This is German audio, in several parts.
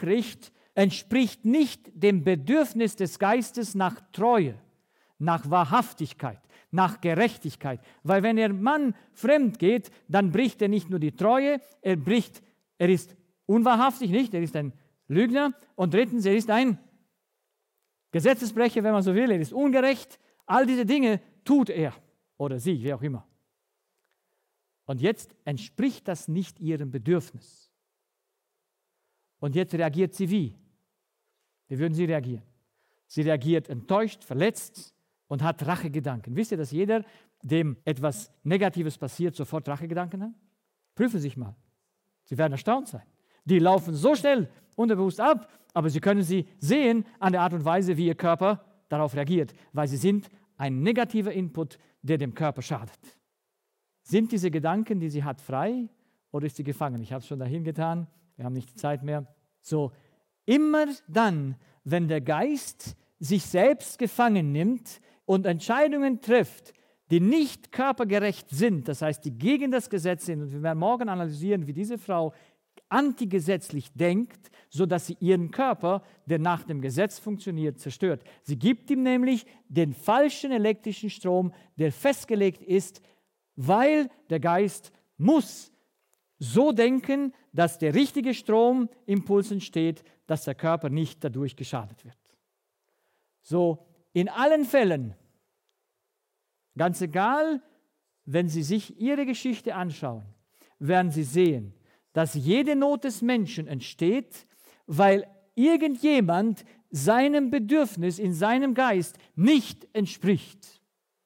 Nachricht entspricht nicht dem Bedürfnis des Geistes nach Treue, nach Wahrhaftigkeit, nach Gerechtigkeit. Weil wenn der Mann fremd geht, dann bricht er nicht nur die Treue, er ist unwahrhaftig, nicht? Er ist ein Lügner. Und drittens, er ist ein Gesetzesbrecher, wenn man so will. Er ist ungerecht. All diese Dinge tut er oder sie, wie auch immer. Und jetzt entspricht das nicht ihrem Bedürfnis. Und jetzt reagiert sie wie? Wie würden Sie reagieren? Sie reagiert enttäuscht, verletzt und hat Rachegedanken. Wisst ihr, dass jeder, dem etwas Negatives passiert, sofort Rachegedanken hat? Prüfen Sie sich mal. Sie werden erstaunt sein. Die laufen so schnell unterbewusst ab, aber Sie können sie sehen an der Art und Weise, wie Ihr Körper darauf reagiert, weil sie sind ein negativer Input, der dem Körper schadet. Sind diese Gedanken, die sie hat, frei oder ist sie gefangen? Ich habe es schon dahin getan, wir haben nicht die Zeit mehr. So, immer dann, wenn der Geist sich selbst gefangen nimmt und Entscheidungen trifft, die nicht körpergerecht sind, das heißt, die gegen das Gesetz sind, und wir werden morgen analysieren, wie diese Frau antigesetzlich denkt, sodass sie ihren Körper, der nach dem Gesetz funktioniert, zerstört. Sie gibt ihm nämlich den falschen elektrischen Strom, der festgelegt ist, weil der Geist muss so denken, dass der richtige Stromimpuls entsteht, dass der Körper nicht dadurch geschadet wird. So, in allen Fällen, ganz egal, wenn Sie sich Ihre Geschichte anschauen, werden Sie sehen, dass jede Not des Menschen entsteht, weil irgendjemand seinem Bedürfnis in seinem Geist nicht entspricht.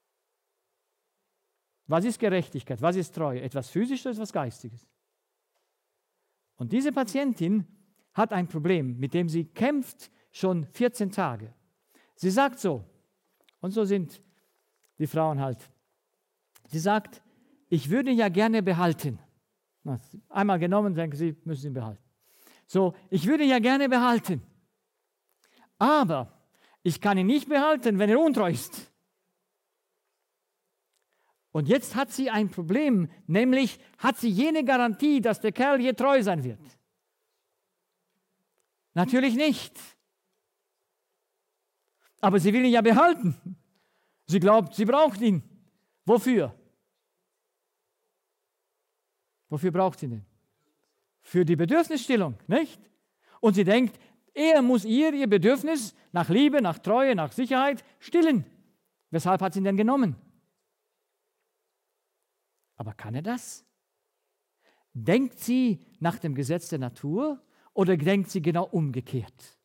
Was ist Gerechtigkeit? Was ist Treue? Etwas Physisches oder etwas Geistiges? Und diese Patientin hat ein Problem, mit dem sie kämpft schon 14 Tage. Sie sagt so, und so sind die Frauen halt, sie sagt, ich würde ihn ja gerne behalten. Einmal genommen, denken sie, müssen ihn behalten. So, ich würde ihn ja gerne behalten, aber ich kann ihn nicht behalten, wenn er untreu ist. Und jetzt hat sie ein Problem, nämlich hat sie jene Garantie, dass der Kerl hier treu sein wird? Natürlich nicht. Aber sie will ihn ja behalten. Sie glaubt, sie braucht ihn. Wofür? Wofür braucht sie ihn denn? Für die Bedürfnisstillung, nicht? Und sie denkt, er muss ihr Bedürfnis nach Liebe, nach Treue, nach Sicherheit stillen. Weshalb hat sie ihn denn genommen? Aber kann er das? Denkt sie nach dem Gesetz der Natur oder denkt sie genau umgekehrt?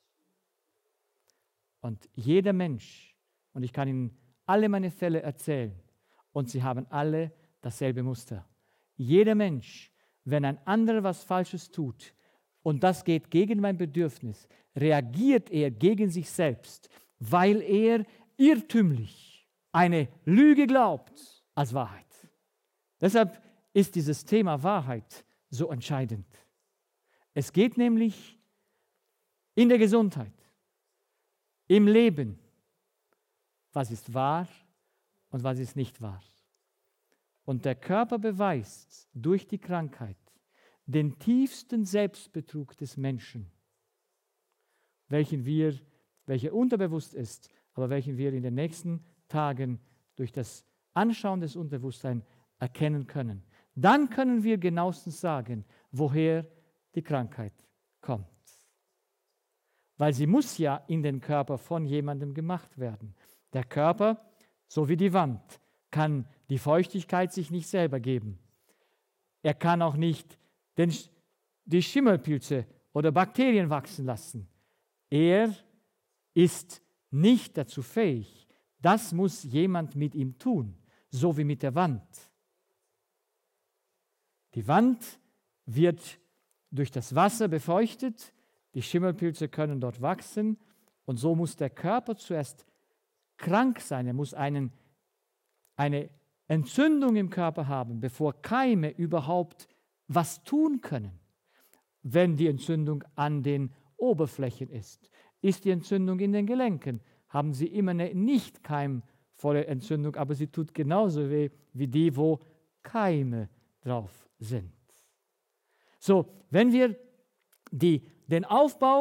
Und jeder Mensch, und ich kann Ihnen alle meine Fälle erzählen, und sie haben alle dasselbe Muster. Jeder Mensch, wenn ein anderer was Falsches tut, und das geht gegen mein Bedürfnis, reagiert er gegen sich selbst, weil er irrtümlich eine Lüge glaubt als Wahrheit. Deshalb ist dieses Thema Wahrheit so entscheidend. Es geht nämlich in der Gesundheit, im Leben, was ist wahr und was ist nicht wahr. Und der Körper beweist durch die Krankheit den tiefsten Selbstbetrug des Menschen, welcher unterbewusst ist, aber welchen wir in den nächsten Tagen durch das Anschauen des Unterbewusstseins erkennen können. Dann können wir genauestens sagen, woher die Krankheit kommt. Weil sie muss ja in den Körper von jemandem gemacht werden. Der Körper, so wie die Wand, kann die Feuchtigkeit sich nicht selber geben. Er kann auch nicht die Schimmelpilze oder Bakterien wachsen lassen. Er ist nicht dazu fähig. Das muss jemand mit ihm tun, so wie mit der Wand. Die Wand wird durch das Wasser befeuchtet, die Schimmelpilze können dort wachsen und so muss der Körper zuerst krank sein. Er muss eine Entzündung im Körper haben, bevor Keime überhaupt was tun können. Wenn die Entzündung an den Oberflächen ist, ist die Entzündung in den Gelenken, haben sie immer eine nicht keimvolle Entzündung, aber sie tut genauso weh wie die, wo Keime drauf sind. So, wenn wir den Aufbau